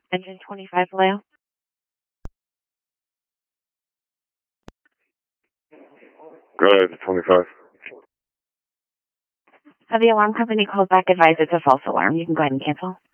Engine 25, Leo. Go ahead, 25. The alarm company called back, advised it's a false alarm. You can go ahead and cancel.